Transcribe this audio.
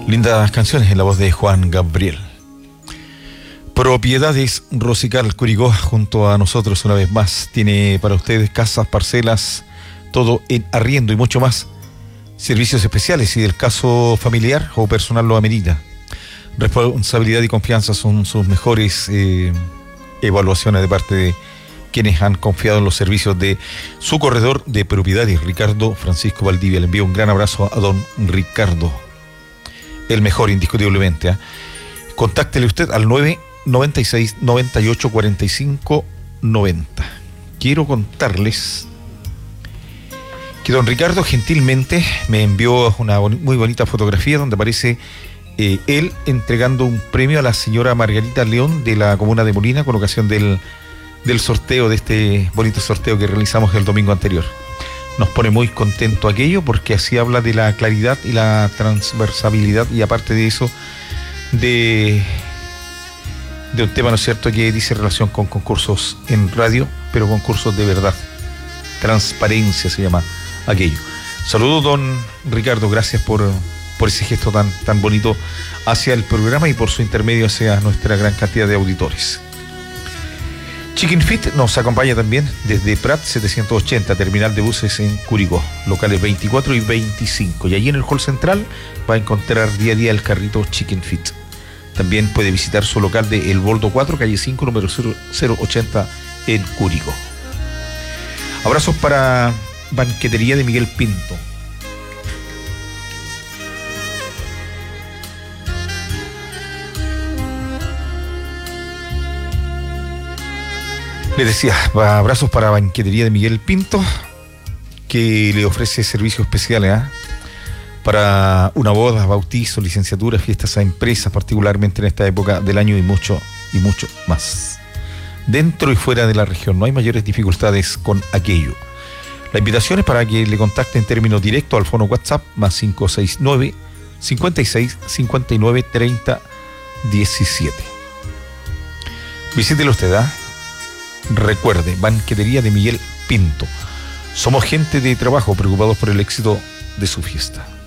Lindas canciones en la voz de Juan Gabriel. Propiedades Rosical Curicó junto a nosotros una vez más. Tiene para ustedes casas, parcelas, todo en arriendo y mucho más. Servicios especiales si del caso familiar o personal lo amerita. Responsabilidad y confianza son sus mejores evaluaciones de parte de quienes han confiado en los servicios de su corredor de propiedades, Ricardo Francisco Valdivia. Le envío un gran abrazo a don Ricardo. El mejor, indiscutiblemente. Contáctele usted al 996 98 45 90. Quiero contarles que don Ricardo gentilmente me envió una muy bonita fotografía donde aparece él entregando un premio a la señora Margarita León de la comuna de Molina con ocasión del sorteo, de este bonito sorteo que realizamos el domingo anterior. Nos pone muy contento aquello porque así habla de la claridad y la transversabilidad y aparte de eso de un tema, ¿no es cierto?, que dice relación con concursos en radio, pero concursos de verdad. Transparencia se llama aquello. Saludos, don Ricardo, gracias por ese gesto tan bonito hacia el programa y por su intermedio hacia nuestra gran cantidad de auditores. Chicken Fit nos acompaña también desde Prat 780, terminal de buses en Curicó, locales 24 y 25. Y allí en el hall central va a encontrar día a día el carrito Chicken Fit. También puede visitar su local de El Boldo 4, calle 5, número 080 en Curicó. Abrazos para Banquetería de Miguel Pinto. Les decía, abrazos para Banquetería de Miguel Pinto, que le ofrece servicios especiales para una boda, bautizo, licenciatura, fiestas a empresas, particularmente en esta época del año y mucho más. Dentro y fuera de la región, no hay mayores dificultades con aquello. La invitación es para que le contacte en términos directos al fono WhatsApp más 569 56 59 30 17. Visítelo usted, Recuerde, Banquetería de Miguel Pinto. Somos gente de trabajo preocupados por el éxito de su fiesta.